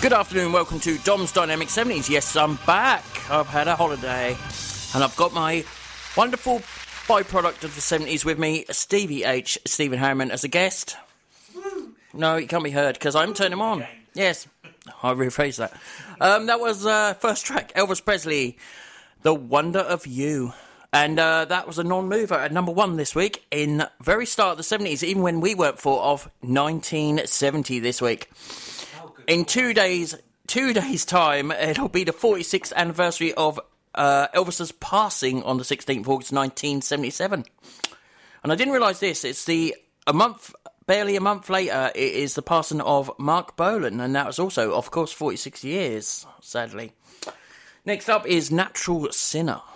Good afternoon, welcome to Dom's Dynamic 70s. Yes, I'm back. I've had a holiday. And I've got my wonderful byproduct of the 70s with me, Stevie H, Stephen Harriman, as a guest. No, he can't be heard, because I haven't turned him on. Yes, I'll rephrase that. That was first track, Elvis Presley, The Wonder of You. And that was a non-mover at number one this week in very start of the 70s, even when we weren't thought of 1970 this week. In 2 days' time, it'll be the 46th anniversary of Elvis's passing on the 16th of August 1977. And I didn't realise this, it's barely a month later, it is the passing of Mark Bolan, and that was also, of course, 46 years, sadly. Next up is Natural Sinner.